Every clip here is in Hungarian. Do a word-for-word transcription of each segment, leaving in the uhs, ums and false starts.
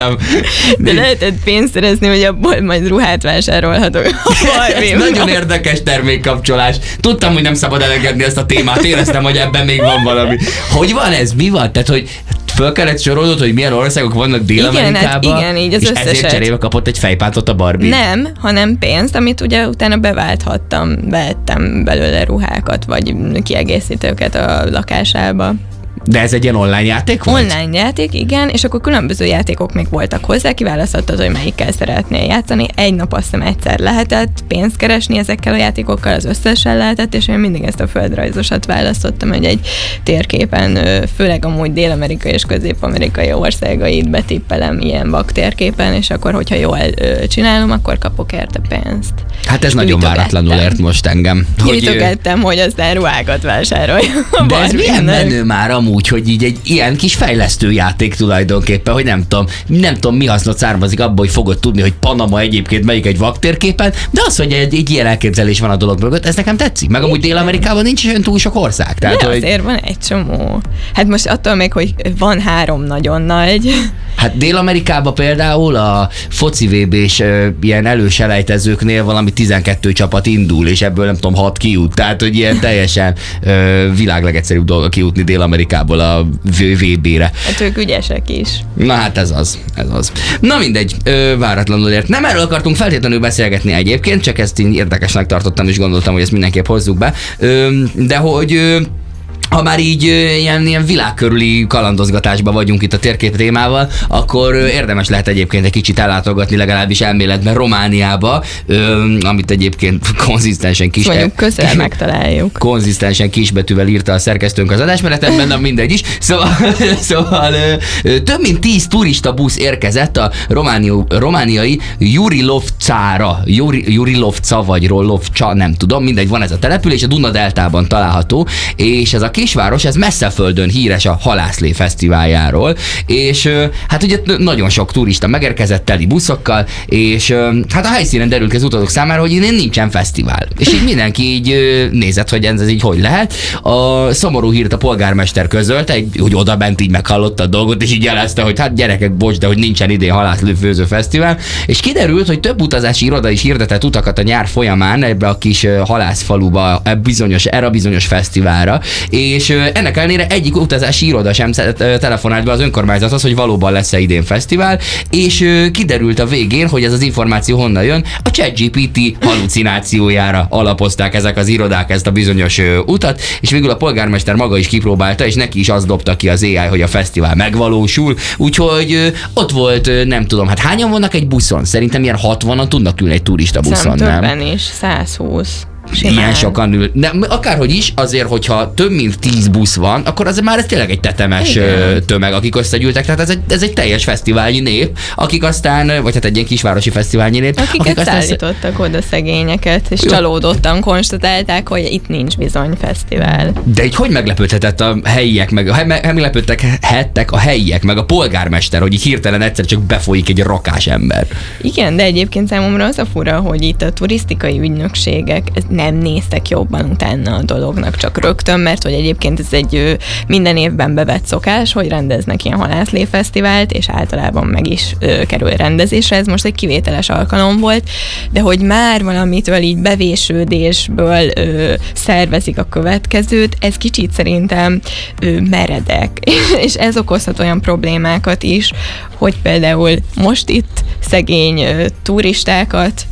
De lehetett pénzt szerezni, hogy abból majd ruhát vásárolhatok. Ez nagyon érdekes termékkapcsolás. Tudtam, hogy nem szabad elengedni ezt a témát. Éreztem, hogy ebben még van valami. Hogy van ez? Mi van? Tehát, hogy föl kellett sorolnod, hogy milyen országok vannak Dél-Amerikában, igen, hát igen, így az és összeset. ezért cserébe kapott egy fejpántot a Barbie. Nem, hanem pénzt, amit ugye utána beválthattam, vehettem belőle ruhákat, vagy kiegészítőket a lakásába. De ez egy ilyen online játék volt? Online játék, igen, és akkor különböző játékok még voltak hozzá, kiválasztottad, hogy melyikkel szeretnél játszani. Egy nap azt hiszem egyszer lehetett pénzt keresni ezekkel a játékokkal, az összesen lehetett, és én mindig ezt a földrajzosat választottam, hogy egy térképen, főleg amúgy dél-amerikai és közép-amerikai országait betippelem ilyen vaktérképen, és akkor, hogyha jól csinálom, akkor kapok érte pénzt. Hát ez nagyon váratlanul ért most engem. Gyűjtögettem, hogy aztán ruhákat vásároljam. De ez milyen menő már amúgy, hogy így egy ilyen kis fejlesztő játék tulajdonképpen, hogy nem tudom, nem tudom mi hasznot származik abból, hogy fogod tudni, hogy Panama egyébként melyik egy vaktérképen, de az, hogy egy, egy ilyen elképzelés van a dolog mögött, ez nekem tetszik. Meg amúgy Dél-Amerikában nincs olyan túl sok ország. Tehát, de hogy... azért van egy csomó. Hát most attól még, hogy van három nagyon nagy. Hát Dél-Amerikában például a foci vé bés uh, ilyen előselejtezőknél valami tizenkettő csapat indul, és ebből nem tudom, hat kijut. Tehát, hogy ilyen teljesen uh, világ legegyszerűbb dolga kijutni Dél-Amerikából a vé bére. Hát ők ügyesek is. Na hát ez az, ez az. Na mindegy, ö, váratlanul ért. Nem erről akartunk feltétlenül beszélgetni egyébként, csak ezt én érdekesnek tartottam, és gondoltam, hogy ezt mindenképp hozzuk be. Ö, de hogy... Ö, ha már így ilyen, ilyen világkörüli kalandozgatásban vagyunk itt a térkép témával, akkor érdemes lehet egyébként egy kicsit ellátogatni legalábbis elméletben Romániába, amit egyébként konzisztensen kis... Mondjuk közel megtaláljuk. Konzisztensen kisbetűvel írta a szerkesztőnk az adásmenetemben, de mindegy is. Szóval, szóval több mint tíz turista busz érkezett a romániai, romániai Jurilovcára. Juri, Jurilovca vagy Rollovcsa, nem tudom, mindegy, van ez a település, a Duna-deltában található, és ez a kisváros, ez Messzeföldön híres a Halászlé fesztiváljáról, és hát ugye nagyon sok turista megérkezett teli buszokkal, és hát a helyszínen derült ki az utazók számára, hogy innen nincsen fesztivál. És így mindenki így nézett, hogy ez így hogy lehet. A szomorú hírt a polgármester közölte, hogy oda bent így meghallotta a dolgot, és így jelezte, hogy hát gyerekek, bocs, de hogy nincsen idén Halászlé főző fesztivál, és kiderült, hogy több utazási iroda is hirdetett utakat a nyár folyamán ebbe a kis halászfaluba, ebbe bizonyos, erre a bizonyos fesztiválra, és ennek ellenére egyik utazási iroda sem telefonált be az önkormányzathoz, hogy valóban lesz-e idén fesztivál, és kiderült a végén, hogy ez az információ honnan jön, a ChatGPT halucinációjára alapozták ezek az irodák ezt a bizonyos utat, és végül a polgármester maga is kipróbálta, és neki is azt dobta ki az á i, hogy a fesztivál megvalósul, úgyhogy ott volt, nem tudom, hát hányan vannak egy buszon? Szerintem ilyen hatvanan tudnak ülni egy turista buszon, nem? Többen is, száz húsz. Simán. Ilyen sokan ül. De akárhogy is, azért, hogyha több mint tíz busz van, akkor azért már ez tényleg egy tetemes igen. tömeg, akik összegyűltek. Tehát ez egy, ez egy teljes fesztiválnyi nép, akik aztán, vagy hát egy ilyen kisvárosi fesztiválnyi nép. Akiket akik aztán szállítottak oda szegényeket, és jó. Csalódottan konstatálták, hogy itt nincs bizony fesztivál. De így hogy meglepődhetett a helyiek, meg a, meglepődtek hettek a helyiek, meg a polgármester, hogy így hirtelen egyszer csak befolyik egy rakás ember. Igen, de egyébként számomra az a fura, hogy itt a turisztikai ügynökségek nem néztek jobban utána a dolognak, csak rögtön, mert hogy egyébként ez egy minden évben bevett szokás, hogy rendeznek ilyen halászlé fesztivált, és általában meg is ö, kerül rendezésre. Ez most egy kivételes alkalom volt, de hogy már valamitől így bevésődésből ö, szervezik a következőt, ez kicsit szerintem ö, meredek. És ez okozhat olyan problémákat is, hogy például most itt szegény ö, turistákat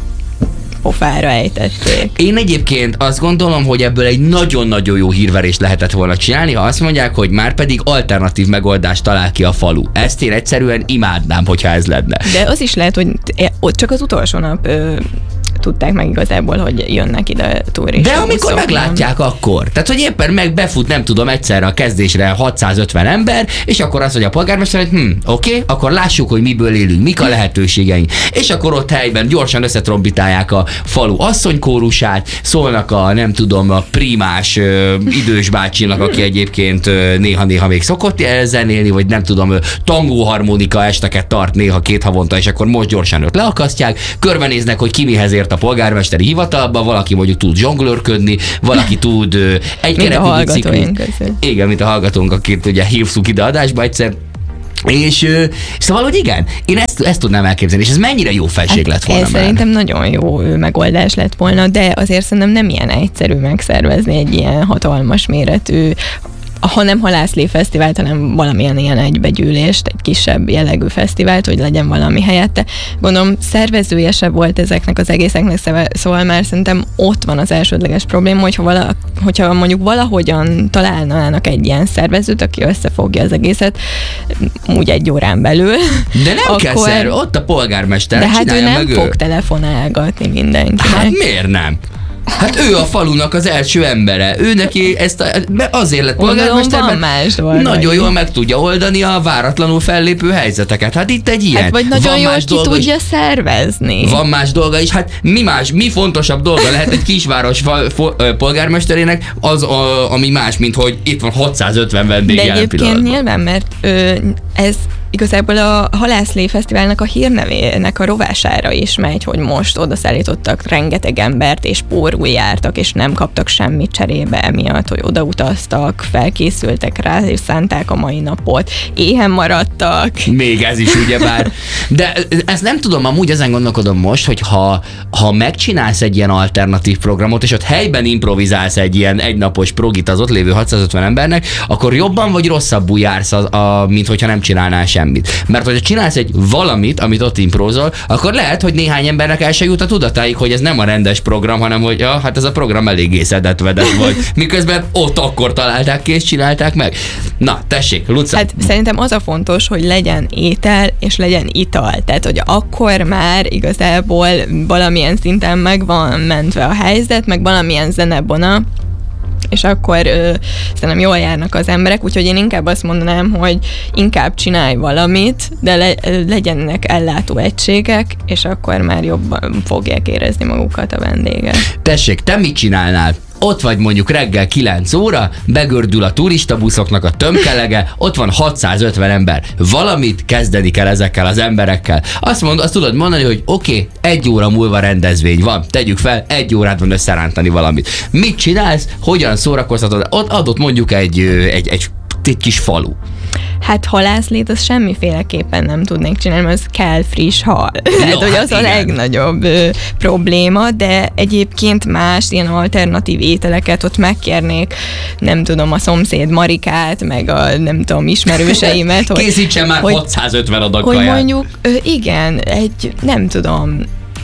pofára ejtették. Én egyébként azt gondolom, hogy ebből egy nagyon-nagyon jó hírverést lehetett volna csinálni, ha azt mondják, hogy már pedig alternatív megoldást talál ki a falu. Ezt én egyszerűen imádnám, hogyha ez lenne. De az is lehet, hogy ott csak az utolsó nap ö, tudták meg igazából, hogy jönnek ide turisták. De amikor meglátják, nem? Akkor. Tehát, hogy éppen meg befut, nem tudom, egyszerre a kezdésre hatszázötven ember, és akkor azt mondja a polgármester, hogy hm, oké, okay, akkor lássuk, hogy miből élünk, mik a lehetőségeink. És akkor ott helyben gyorsan összetrombitálják a falu asszonykórusát, szólnak a, nem tudom, a primás ö, idős bácsinak, aki egyébként ö, néha-néha még szokott zenélni, vagy nem tudom, tangóharmonika esteket tart néha két havonta, és akkor most gyorsan őt leakasztják, körbenéznek, hogy ki mihez ért a polgármesteri hivatalba, valaki mondjuk tud zsonglőrködni, valaki tud ö, egy kerekű biciklit. Igen, mint a hallgatónk, akit ugye hívszuk ide adásba egyszer. És ö, szóval, hogy igen, én ezt, ezt tudnám elképzelni, és ez mennyire jó felség lett volna ez már. szerintem nagyon jó ö, megoldás lett volna, de azért szerintem nem ilyen egyszerű megszervezni egy ilyen hatalmas méretű, ha nem halászlé fesztivált, hanem valamilyen ilyen egybegyűlést, egy kisebb jellegű fesztivált, hogy legyen valami helyette. Gondolom szervezője se volt ezeknek az egészeknek, szóval már szerintem ott van az elsődleges probléma, hogyha, vala, hogyha mondjuk valahogyan találnának egy ilyen szervezőt, aki összefogja az egészet, úgy egy órán belül. De nem akkor... kell szerv, ott a polgármester, de hát ő nem meg fog ő. telefonálgatni mindenkinek. Hát miért nem? Hát ő a falunak az első embere. Ő neki ezt a, azért lett polgármester, mert más nagyon jól meg tudja oldani a váratlanul fellépő helyzeteket. Hát itt egy ilyen. Hát vagy nagyon van jól ki tudja is, szervezni. Van más dolga is. Hát mi más, mi fontosabb dolga lehet egy kisváros fa, fo, polgármesterének, az, a, ami más, mint hogy itt van hatszázötven vendég jelen pillanatban. De egyébként nyilván, mert ö, ez igazából a Halászlé Fesztiválnak a hírnevének a rovására is megy, hogy most oda szállítottak rengeteg embert, és pórul jártak, és nem kaptak semmit cserébe emiatt, hogy odautaztak, felkészültek rá, és szánták a mai napot, éhen maradtak. Még ez is ugyebár. De ezt nem tudom, amúgy ezen gondolkodom most, hogy ha, ha megcsinálsz egy ilyen alternatív programot, és ott helyben improvizálsz egy ilyen egynapos progit az ott lévő hatszázötven embernek, akkor jobban vagy rosszabbul jársz, az, a, mint hogyha nem csinálnál semmit. Mert hogyha csinálsz egy valamit, amit ott improvizol, akkor lehet, hogy néhány embernek el se jut a tudatáig, hogy ez nem a rendes program, hanem hogy ja, hát ez a program eléggé szedett-vedett volt. Miközben ott akkor találták ki és csinálták meg. Na, tessék, Luca. Hát szerintem az a fontos, hogy legyen étel és legyen ital. Tehát, hogy akkor már igazából valamilyen szinten meg van mentve a helyzet, meg valamilyen zenebona, és akkor ö, szerintem jól járnak az emberek, úgyhogy én inkább azt mondanám, hogy inkább csinálj valamit, de le, legyenek ellátó egységek, és akkor már jobban fogják érezni magukat a vendégek. Tessék, te mit csinálnál? Ott vagy mondjuk reggel kilenc óra, begördül a turistabuszoknak a tömkelege, ott van hatszázötven ember. Valamit kezdeni kell ezekkel az emberekkel. Azt, mond, azt tudod mondani, hogy oké, okay, egy óra múlva rendezvény van, tegyük fel, egy órát van összerántani valamit. Mit csinálsz, hogyan szórakoztatod? Ott adott mondjuk egy, egy, egy, egy kis falu. Hát halászlét, az semmiféleképpen nem tudnék csinálni, mert az kell friss hal. Hát, hogy az igen. A legnagyobb ö, probléma, de egyébként más ilyen alternatív ételeket ott megkérnék, nem tudom, a szomszéd Marikát, meg a nem tudom, ismerőseimet. hogy, Készítsen már hogy, hatszázötven adag hogy kaját. mondjuk, ö, igen, egy, nem tudom,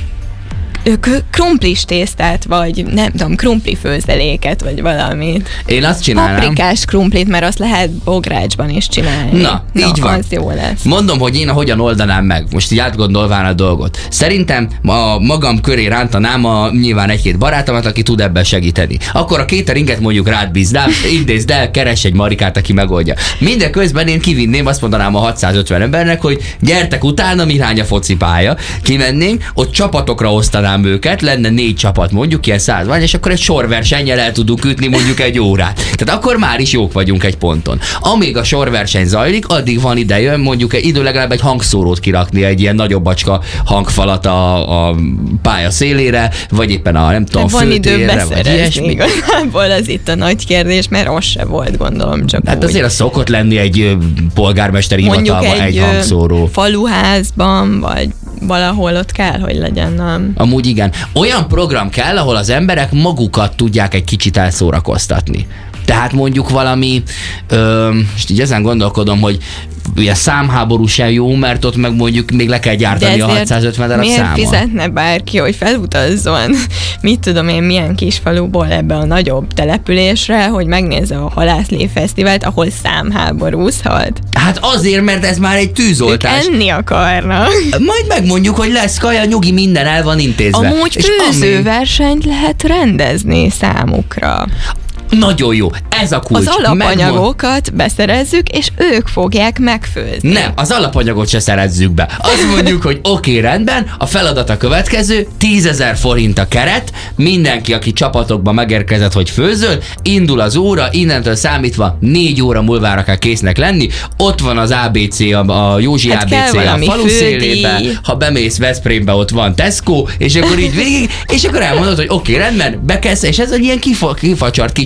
krumplis tésztát, vagy nem tudom, krumpli főzeléket, vagy valamit. Én azt csinálnám. Paprikás krumplit, mert azt lehet bográcsban is csinálni. Na, Na így van. Az jó lesz. Mondom, hogy én hogyan oldanám meg. Most így átgondolván a dolgot. Szerintem a magam köré rántanám a nyilván egy-két barátomat, aki tud ebben segíteni. Akkor a cateringet mondjuk rád bíznám, idézd el, keres egy Marikát, aki megoldja. Mindeközben én kivinném, azt mondanám a hatszázötven embernek, hogy gyertek utána, irány a focipálya. Kimennénk, ott csapatokra osztanám őket, lenne négy csapat mondjuk, ilyen száz van, és akkor egy sorversennyel el tudunk ütni mondjuk egy órát. Tehát akkor már is jók vagyunk egy ponton. Amíg a sorverseny zajlik, addig van ideje mondjuk egy idő legalább egy hangszórót kirakni, egy ilyen nagyobb acska hangfalat a, a pálya szélére, vagy éppen a nem tudom, van főtérre, vagy ilyesmi. Igazából az itt a nagy kérdés, mert az se volt, gondolom, csak hát úgy. azért az szokott lenni egy polgármesteri hivatalban egy, egy hangszóró. Faluházban, vagy valahol ott kell, hogy legyen, nem? Amúgy igen. Olyan program kell, ahol az emberek magukat tudják egy kicsit elszórakoztatni. Tehát mondjuk valami, ö, most így ezen gondolkodom, hogy ilyen számháború sem jó, mert ott meg mondjuk még le kell gyártani a hatszázötven darab miért számot. Miért fizetne bárki, hogy felutazzon, mit tudom én, milyen kis faluból ebbe a nagyobb településre, hogy megnézze a Halászlé Fesztivált, ahol számháborúzhat? Hát azért, mert ez már egy tűzoltás. Ők enni akarnak. Majd megmondjuk, hogy lesz kaja, nyugi, minden el van intézve. Amúgy főzőversenyt ami... lehet rendezni számukra. Nagyon jó, ez a kulcs. Az alapanyagokat Megmond... beszerezzük, és ők fogják megfőzni. Nem, az alapanyagot se szerezzük be. Azt mondjuk, hogy oké, okay, rendben, a feladat a következő, tízezer forint a keret, mindenki, aki csapatokba megérkezett, hogy főzöl, indul az óra, innentől számítva négy óra múlvára kell késznek lenni, ott van az á bé cé, a, a Józsi hát á bé cé a falu szélébe, ha bemész Veszprémbe, ott van Tesco, és akkor így végig, és akkor elmondod, hogy oké, okay, rendben, bekezd, és ez egy ilyen kifa, kifacsart, kicsap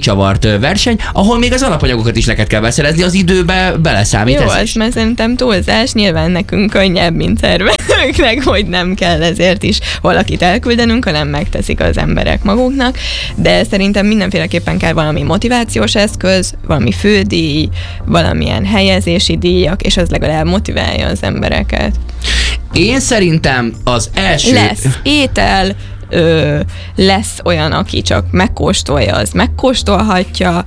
összecsavart verseny, ahol még az alapanyagokat is neked kell beszerezni, az időbe beleszámít. Jó, ez az is. mert szerintem túlzás, nyilván nekünk könnyebb, mint szervezőknek, hogy nem kell ezért is valakit elküldenünk, hanem megteszik az emberek maguknak, de szerintem mindenféleképpen kell valami motivációs eszköz, valami fődíj, valamilyen helyezési díjak, és az legalább motiválja az embereket. Én szerintem az első... Lesz étel, ö, lesz olyan, aki csak megkóstolja, az megkóstolhatja,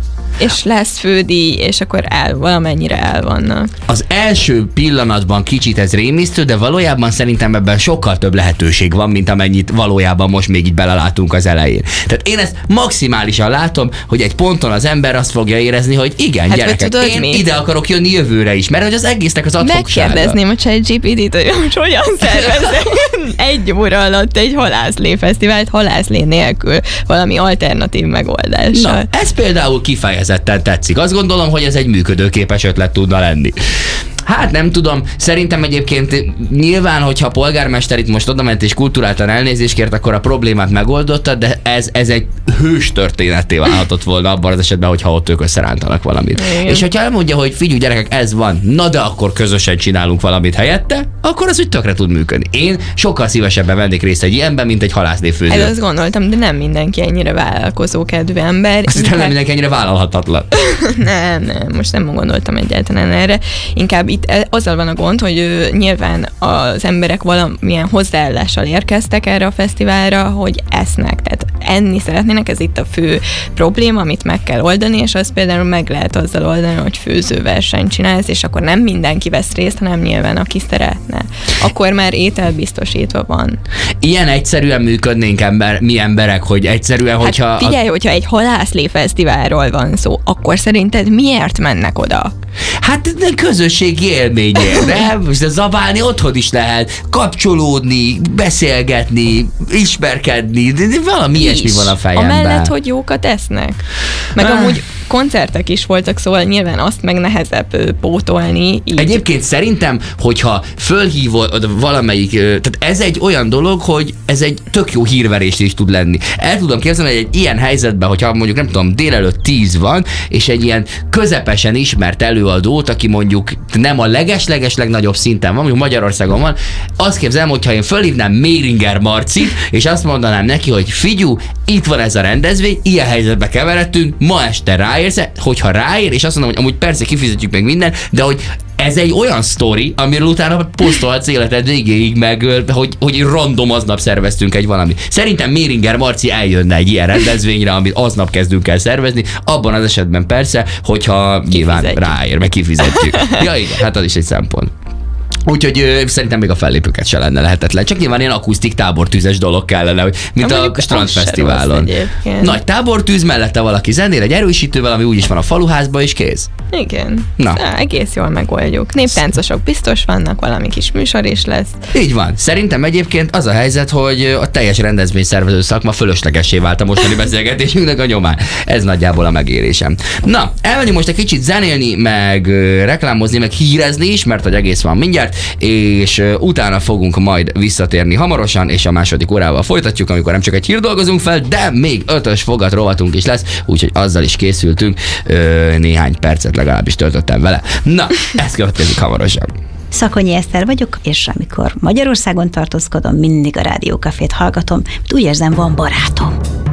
és lesz fődíj, és akkor el, valamennyire el vannak. Az első pillanatban kicsit ez rémisztő, de valójában szerintem ebben sokkal több lehetőség van, mint amennyit valójában most még így belelátunk az elején. Tehát én ezt maximálisan látom, hogy egy ponton az ember azt fogja érezni, hogy igen, hát, gyerekek, tudod, én mit? ide akarok jönni jövőre is, mert hogy az egésznek az adhoksága. Megkérdezném a ChatGPT-t, hogy most hogyan szerveznek egy óra alatt egy halászlé fesztivált halászlé nélkül valami alternatív megoldással. Na, ez például kifejezetten tetszik. Azt gondolom, hogy ez egy működőképes ötlet tudna lenni. Hát nem tudom, szerintem egyébként nyilván, hogyha a polgármester itt most odament és kulturáltan elnézést kért, akkor a problémát megoldotta, de ez, ez egy hős történetté válhatott volna abban az esetben, hogyha ott ők összerántanak valamit. Igen. És hogyha elmondja, hogy figyelj gyerekek, ez van, na de akkor közösen csinálunk valamit helyette, akkor az úgy tökre tud működni. Én sokkal szívesebben vennék részt egy ilyenben, mint egy halászléfőző. Hát azt gondoltam, de nem mindenki ennyire vállalkozókedvű ember. Azt inkább... nem mindenki ennyire vállalhatatlan. nem, nem, most nem gondoltam egyáltalán erre. Inkább itt azzal van a gond, hogy ő, nyilván az emberek valamilyen hozzáállással érkeztek erre a fesztiválra, hogy esznek, tehát enni szeretnének, ez itt a fő probléma, amit meg kell oldani, és azt például meg lehet azzal oldani, hogy főzőversenyt csinálsz, és akkor nem mindenki vesz részt, hanem nyilván aki szeretne. Akkor már étel biztosítva van. Ilyen egyszerűen működnénk ember, mi emberek, hogy egyszerűen, hát hogyha... figyelj, a... hogyha egy halászlé fesztiválról van szó, akkor szerinted miért mennek oda? Hát közösségi élményért, de most zabálni otthon is lehet, kapcsolódni, beszélgetni, ismerkedni, de valami ilyesmi van a fejemben. Amellett, hogy jókat esznek. Meg ah. amúgy koncertek is voltak, szóval nyilván azt meg nehezebb pótolni. Így. Egyébként szerintem, hogyha fölhívod valamelyik, tehát ez egy olyan dolog, hogy ez egy tök jó hírverés is tud lenni. El tudom képzelni, hogy egy ilyen helyzetben, hogyha mondjuk nem tudom, délelőtt tíz van, és egy ilyen közepesen ismert előadót, aki mondjuk nem a leges-leges legnagyobb szinten van, mondjuk Magyarországon van, azt képzelem, hogyha én fölhívnám Méringer Marcit, és azt mondanám neki, hogy figyú, itt van ez a rendezvény, ilyen helyzetbe keveredtünk, ma este ráérsz, hogyha ráér, és azt mondom, hogy amúgy persze kifizetjük meg minden, de hogy ez egy olyan sztori, amiről utána posztolhatsz életed végéig, meg hogy, hogy random aznap szerveztünk egy valami. Szerintem Méringer Marci eljönne egy ilyen rendezvényre, amit aznap kezdünk el szervezni, abban az esetben persze, hogyha nyilván ráér, meg kifizetjük. Ja igen, hát az is egy szempont. Úgyhogy ö, szerintem még a fellépőket se lenne lehetetlen. Csak nyilván ilyen akusztik tábortűzes dolog kellene, hogy mint a, a strandfesztiválon. Nagy tábortűz, mellette valaki zenél, egy erősítővel, ami úgyis van a faluházban, és kész. Igen. Na. Na, egész jól megoldjuk. Néptáncosok biztos vannak, valami kis műsor is lesz. Így van. Szerintem egyébként az a helyzet, hogy a teljes rendezvényszervező szakma fölöslegessé vált a mostani beszélgetésünknek a nyomán. Ez nagyjából a megérésem. Na, elmegyünk most egy kicsit zenélni, meg reklámozni, meg hírezni is, mert hogy egész van mindjárt, és utána fogunk majd visszatérni hamarosan, és a második órával folytatjuk, amikor nem csak egy hír dolgozunk fel, de még ötös fogat rovatunk is lesz, úgyhogy azzal is készültünk, néhány percet legalábbis töltöttem vele. Na, ez következik hamarosan. Szakonyi Eszter vagyok, és amikor Magyarországon tartózkodom, mindig a Rádiókafét hallgatom, úgy érzem, van barátom.